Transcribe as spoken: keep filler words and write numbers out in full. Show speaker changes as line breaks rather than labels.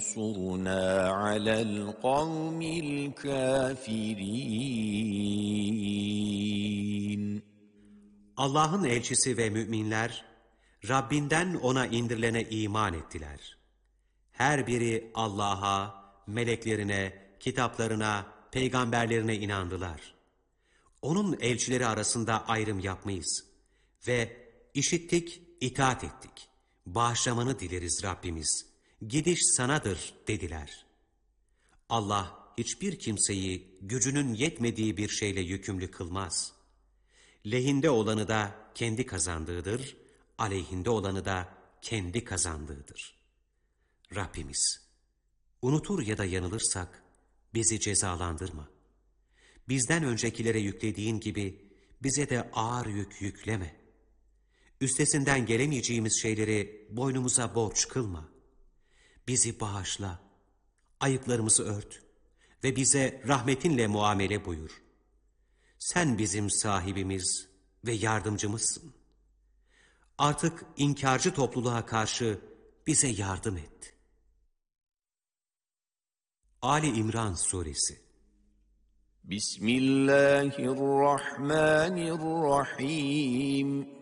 فَانْصُرْنَا عَلَى الْقَوْمِ الْكَافِرِينَ.
Allah'ın elçisi ve müminler, Rabbinden ona indirilene iman ettiler. Her biri Allah'a, meleklerine, kitaplarına, peygamberlerine inandılar. Onun elçileri arasında ayrım yapmayız ve işittik, itaat ettik. Bağışlamanı dileriz Rabbimiz. Gidiş sanadır dediler. Allah hiçbir kimseyi gücünün yetmediği bir şeyle yükümlü kılmaz. Lehinde olanı da kendi kazandığıdır, aleyhinde olanı da kendi kazandığıdır. Rabbimiz, unutur ya da yanılırsak bizi cezalandırma. Bizden öncekilere yüklediğin gibi bize de ağır yük yükleme. Üstesinden gelemeyeceğimiz şeyleri boynumuza borç kılma. Bizi bağışla, ayıplarımızı ört ve bize rahmetinle muamele buyur. Sen bizim sahibimiz ve yardımcımızsın. Artık inkarcı topluluğa karşı bize yardım et. Ali İmran Suresi.
Bismillahirrahmanirrahim.